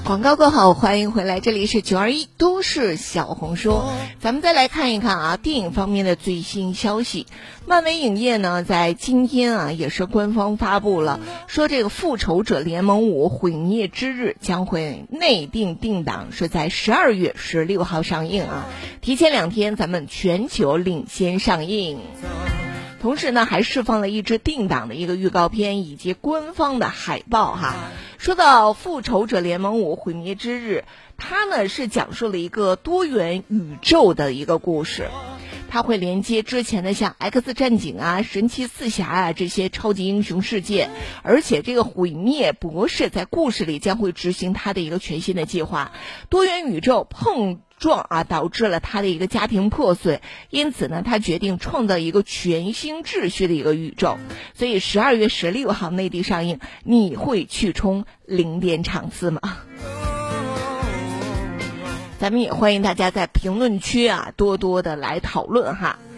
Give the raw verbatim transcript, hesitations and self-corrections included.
广告过后，欢迎回来，这里是九二一都市小红书。咱们再来看一看啊，电影方面的最新消息。漫威影业呢，在今天啊，也是官方发布了，说这个复仇者联盟五毁灭之日将会内定定档，是在十二月十六号上映啊，提前两天咱们全球领先上映。同时呢，还释放了一支定档的一个预告片以及官方的海报哈。说到复仇者联盟五毁灭之日，它呢是讲述了一个多元宇宙的一个故事，它会连接之前的像 X 战警啊、神奇四侠啊这些超级英雄事件，而且这个毁灭博士在故事里将会执行他的一个全新的计划，多元宇宙碰撞啊，导致了他的一个家庭破碎，因此呢，他决定创造一个全新秩序的一个宇宙。所以十二月十六号内地上映，你会去冲零点场次吗？咱们也欢迎大家在评论区啊多多的来讨论哈。